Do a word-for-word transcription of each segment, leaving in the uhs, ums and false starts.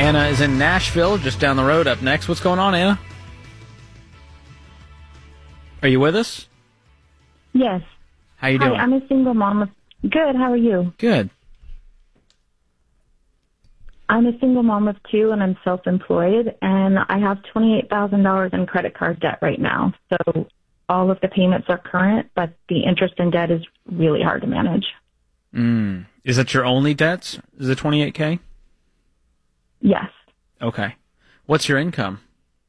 Anna is in Nashville, just down the road. Up next, what's going on, Anna? Are you with us? Yes. How you doing? Hi, I'm a single mom. Of, good. How are you? Good. I'm a single mom of two, and I'm self-employed, and I have twenty-eight thousand dollars in credit card debt right now. So all of the payments are current, but the interest in debt is really hard to manage. Mm. Is that your only debts? Is it twenty-eight K? Yes. Okay. What's your income?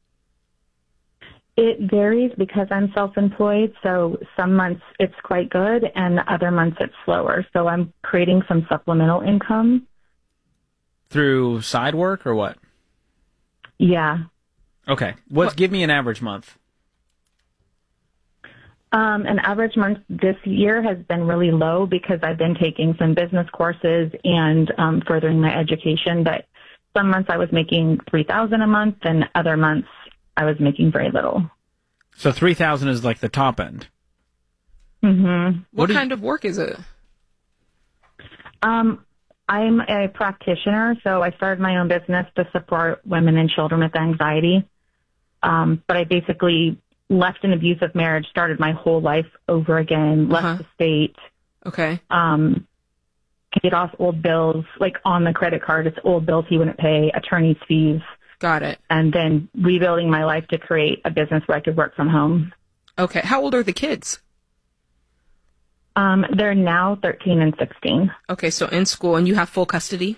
It varies because I'm self-employed, so some months it's quite good, and other months it's slower. So I'm creating some supplemental income. Through side work or what? Yeah. Okay. What? What? Give me an average month. Um, an average month this year has been really low because I've been taking some business courses and um, furthering my education. But some months I was making three thousand dollars a month, and other months I was making very little. So three thousand is like the top end. Mm-hmm. What, What kind of work is it? Um, I'm a practitioner, so I started my own business to support women and children with anxiety. Um, but I basically left an abusive marriage, started my whole life over again, left Uh-huh. the state, Okay. um, paid off old bills, like on the credit card, it's old bills he wouldn't pay, attorney's fees, Got it. and then rebuilding my life to create a business where I could work from home. Okay. How old are the kids? Um, they're now thirteen and sixteen. Okay, so in school, and you have full custody?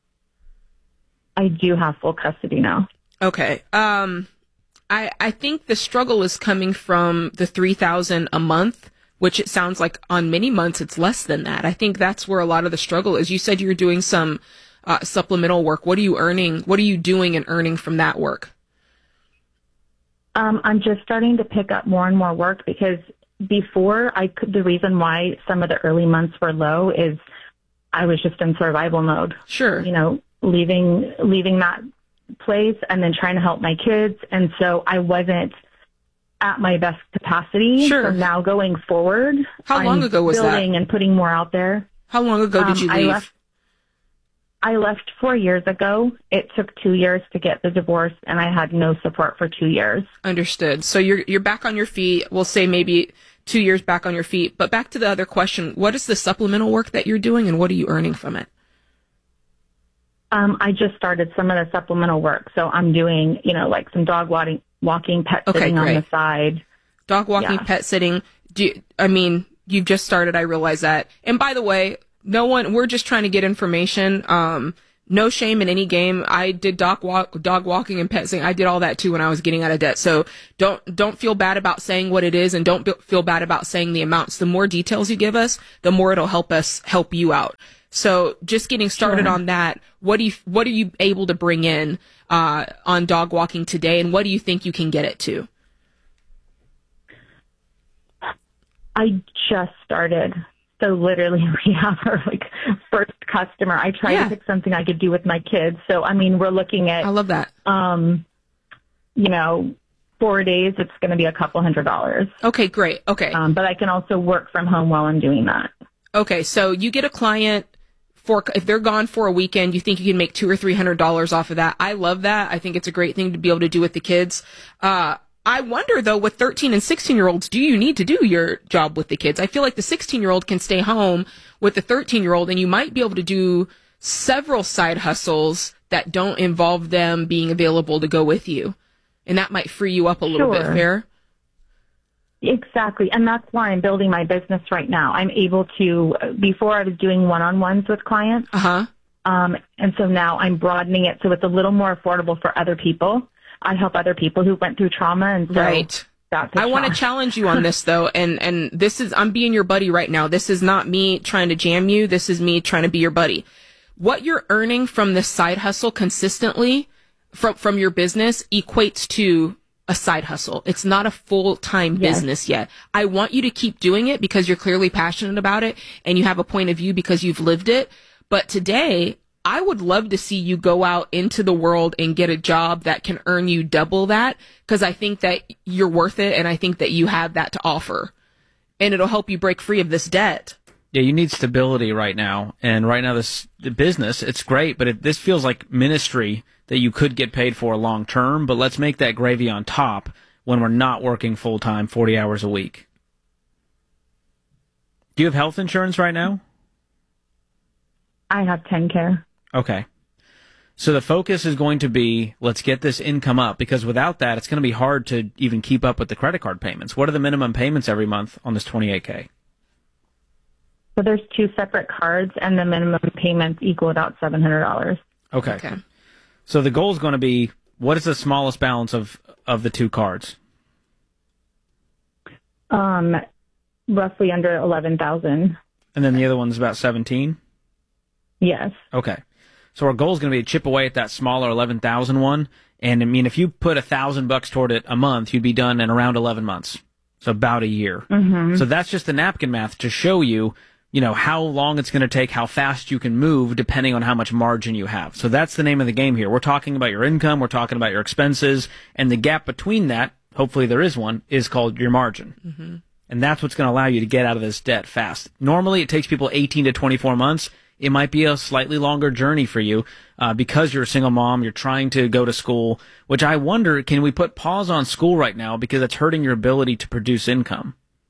I do have full custody now. Okay. Um, I I think the struggle is coming from the three thousand a month, which it sounds like on many months it's less than that. I think that's where a lot of the struggle is. You said you're doing some uh, supplemental work. What are you earning? What are you doing and earning from that work? Um, I'm just starting to pick up more and more work because before I could, the reason why some of the early months were low is I was just in survival mode. Sure. You know, leaving, leaving that place and then trying to help my kids. And so I wasn't at my best capacity. Sure. So now going forward, How long I'm ago was that? building and putting more out there. How long ago did Um, you I leave? left, I left four years ago. It took two years to get the divorce, and I had no support for two years. Understood. So you're you're back on your feet. We'll say maybe two years back on your feet. But back to the other question: what is the supplemental work that you're doing, and what are you earning from it? Um, I just started some of the supplemental work, so I'm doing, you know, like some dog walking, walking, pet Okay, sitting on great. the side. Dog walking, Yeah. pet sitting. Do you, I mean, you've just started. I realize that. And by the way, no one. We're just trying to get information. Um, no shame in any game. I did dog walk, dog walking and pet sitting. I did all that too when I was getting out of debt. So don't don't feel bad about saying what it is, and don't be, feel bad about saying the amounts. The more details you give us, the more it'll help us help you out. So just getting started Sure. on that. What do you what are you able to bring in uh, on dog walking today, and what do you think you can get it to? I just started. So literally we have our like first customer. I tried Yeah. to pick something I could do with my kids. So, I mean, we're looking at, I love that. um, you know, four days, it's going to be a couple hundred dollars. Okay, great. Okay. Um, but I can also work from home while I'm doing that. Okay, so you get a client for if they're gone for a weekend, you think you can make two or three hundred dollars off of that. I love that. I think it's a great thing to be able to do with the kids. Uh, I wonder though, with thirteen and sixteen year olds, do you need to do your job with the kids? I feel like the sixteen year old can stay home with the thirteen year old, and you might be able to do several side hustles that don't involve them being available to go with you, and that might free you up a little bit. Sure. Fair? Exactly. And that's why I'm building my business right now. I'm able to, before I was doing one-on-ones with clients. Uh huh. Um, and so now I'm broadening it so it's a little more affordable for other people. I help other people who went through trauma. And so Right. that's a I want to challenge. challenge you on this though, and and this is I'm being your buddy right now. This is not me trying to jam you. This is me trying to be your buddy. What you're earning from this side hustle consistently from from your business equates to a side hustle. It's not a full-time Yes. business yet. I want you to keep doing it because you're clearly passionate about it and you have a point of view because you've lived it. But today, I would love to see you go out into the world and get a job that can earn you double that, because I think that you're worth it and I think that you have that to offer. And it'll help you break free of this debt. Yeah, you need stability right now. And right now, this the business, it's great, but it, this feels like ministry that you could get paid for long term, but let's make that gravy on top when we're not working full time, forty hours a week. Do you have health insurance right now? I have ten care. Okay. So the focus is going to be, let's get this income up, because without that, it's going to be hard to even keep up with the credit card payments. What are the minimum payments every month on this twenty-eight K? So there's two separate cards, and the minimum payments equal about seven hundred dollars. Okay. Okay. So the goal is going to be, what is the smallest balance of, of the two cards? Um, roughly under eleven thousand. And then the other one's about seventeen? Yes. Okay. So our goal is going to be to chip away at that smaller eleven thousand one. And I mean, if you put a thousand bucks toward it a month, you'd be done in around eleven months. So about a year. Mm-hmm. So that's just the napkin math to show you, you know, how long it's going to take, how fast you can move, depending on how much margin you have. So that's the name of the game here. We're talking about your income, we're talking about your expenses, and the gap between that, hopefully there is one, is called your margin. Mm-hmm. And that's what's going to allow you to get out of this debt fast. Normally, it takes people eighteen to twenty-four months. It might be a slightly longer journey for you uh, because you're a single mom, you're trying to go to school, which I wonder, can we put pause on school right now because it's hurting your ability to produce income?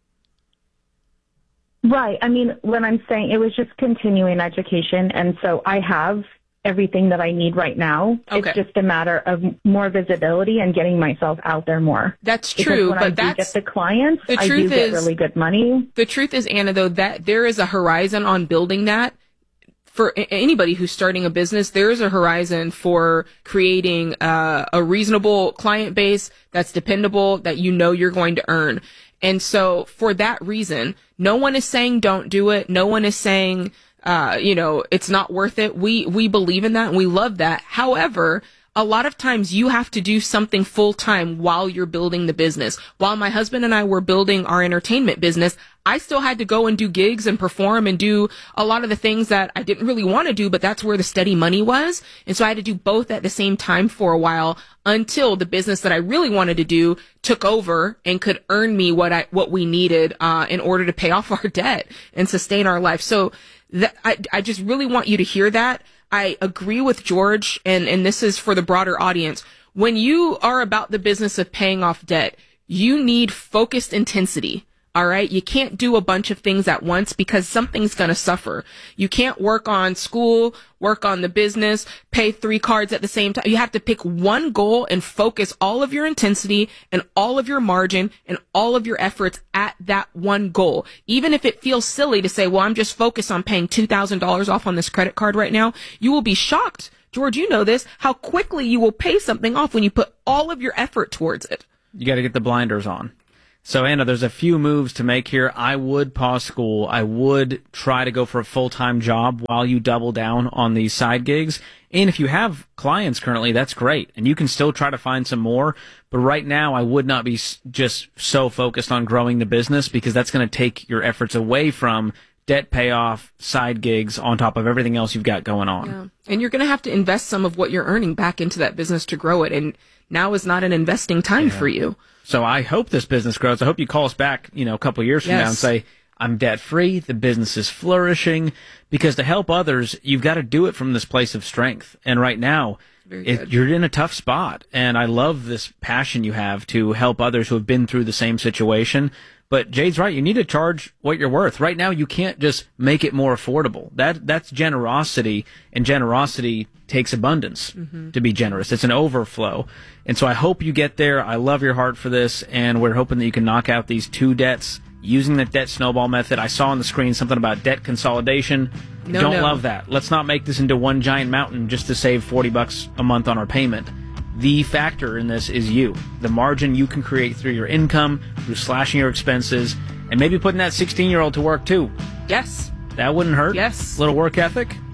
Right. I mean, what I'm saying, it was just continuing education, and so I have everything that I need right now. Okay. It's just a matter of more visibility and getting myself out there more. That's Because true, when but I do that's get the clients, the I do truth get is- really good money. the truth is, Anna, though, that there is a horizon on building that. For a- anybody who's starting a business, there is a horizon for creating uh, a reasonable client base that's dependable, that you know you're going to earn. And so for that reason, no one is saying don't do it. No one is saying, uh, you know, it's not worth it. We, we believe in that and we love that. However, a lot of times you have to do something full time while you're building the business. While my husband and I were building our entertainment business, I still had to go and do gigs and perform and do a lot of the things that I didn't really want to do, but that's where the steady money was. And so I had to do both at the same time for a while until the business that I really wanted to do took over and could earn me what I, what we needed, uh, in order to pay off our debt and sustain our life. So that, I, I just really want you to hear that. I agree with George, and, and this is for the broader audience. When you are about the business of paying off debt, you need focused intensity. All right. You can't do a bunch of things at once because something's going to suffer. You can't work on school, work on the business, pay three cards at the same time. You have to pick one goal and focus all of your intensity and all of your margin and all of your efforts at that one goal. Even if it feels silly to say, well, I'm just focused on paying two thousand dollars off on this credit card right now, you will be shocked. George, you know this, how quickly you will pay something off when you put all of your effort towards it. You got to get the blinders on. So, Anna, there's a few moves to make here. I would pause school. I would try to go for a full-time job while you double down on these side gigs. And if you have clients currently, that's great. And you can still try to find some more. But right now, I would not be s- just so focused on growing the business because that's going to take your efforts away from debt payoff, side gigs, on top of everything else you've got going on. Yeah. And you're going to have to invest some of what you're earning back into that business to grow it. And now is not an investing time Yeah. for you. So I hope this business grows. I hope you call us back, you know, a couple of years from Yes. now and say, I'm debt free, the business is flourishing, because to help others, you've got to do it from this place of strength. And right now, Very it, good. you're in a tough spot. And I love this passion you have to help others who have been through the same situation. But Jade's right. You need to charge what you're worth. Right now, you can't just make it more affordable. That that's generosity, and generosity takes abundance Mm-hmm. to be generous. It's an overflow. And so I hope you get there. I love your heart for this, and we're hoping that you can knock out these two debts using the debt snowball method. I saw on the screen something about debt consolidation. No, Don't no. love that. Let's not make this into one giant mountain just to save forty bucks a month on our payment. The factor in this is you. The margin you can create through your income, through slashing your expenses, and maybe putting that sixteen-year-old to work too. Yes. That wouldn't hurt. Yes. Little work ethic.